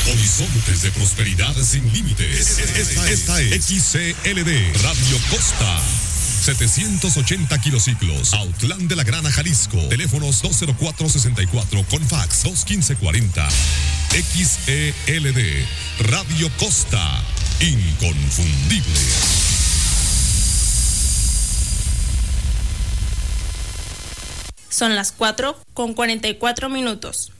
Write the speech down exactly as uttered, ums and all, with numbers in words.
Horizontes de prosperidad sin límites. Esta, esta es X C L D Radio Costa. setecientos ochenta kilociclos, Autlán de la Grana, Jalisco. Teléfonos dos cero cuatro sesenta y cuatro con fax dos uno cinco cuarenta. X E L D Radio Costa. Inconfundible. Son las cuatro con cuarenta y cuatro minutos.